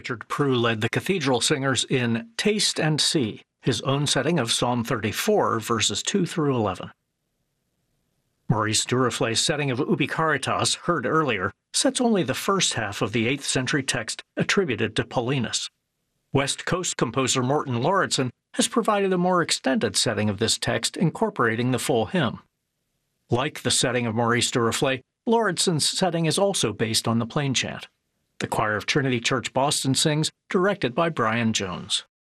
Richard Prue led the cathedral singers in Taste and See, his own setting of Psalm 34, verses 2 through 11. Maurice Duruflé's setting of Ubi Caritas, heard earlier, sets only the first half of the 8th century text attributed to Paulinus. West Coast composer Morton Lauridsen has provided a more extended setting of this text incorporating the full hymn. Like the setting of Maurice Duruflé, Lauridsen's setting is also based on the plain chant. The choir of Trinity Church Boston sings, directed by Brian Jones.